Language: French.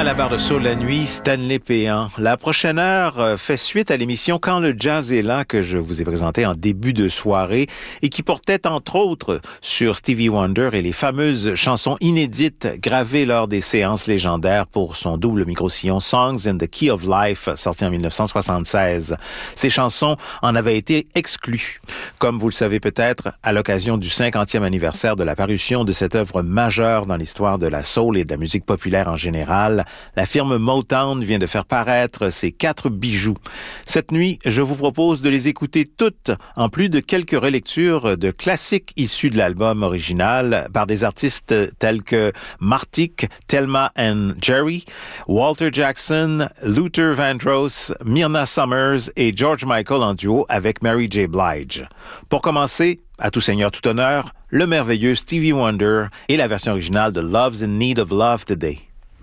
À la barre de soul la nuit, Stanley Péan. La prochaine heure fait suite à l'émission Quand le jazz est là que je vous ai présentée en début de soirée et qui portait entre autres sur Stevie Wonder et les fameuses chansons inédites gravées lors des séances légendaires pour son double micro-sillon Songs in the Key of Life sorti en 1976. Ces chansons en avaient été exclues. Comme vous le savez peut-être, à l'occasion du 50e anniversaire de la parution de cette œuvre majeure dans l'histoire de la soul et de la musique populaire en général, la firme Motown vient de faire paraître ses 4 bijoux. Cette nuit, je vous propose de les écouter toutes, en plus de quelques relectures de classiques issus de l'album original par des artistes tels que Martik, Thelma and Jerry, Walter Jackson, Luther Vandross, Myrna Summers et George Michael en duo avec Mary J. Blige. Pour commencer, à tout seigneur, tout honneur, le merveilleux Stevie Wonder et la version originale de Love's in Need of Love Today.